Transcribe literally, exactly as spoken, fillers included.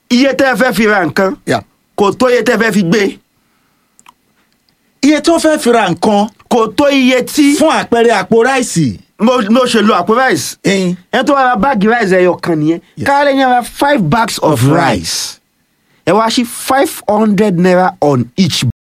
iye tẹ́ fẹ́ fi ra nǹkan Yeah. kò tó iye tẹ́ fẹ́ fi gbé. Iye tó fẹ́ fi ra nǹkan kò tó iye tí. fún àpẹẹrẹ àpò ráìsì. mo mo ṣe lo àpò rice. ẹyin. ẹ tó wá ra báàgì rice ẹyọ kan nìyẹn. káàlẹ́ yẹn ra five bags of rice. ẹ wá sí five hundred naira on each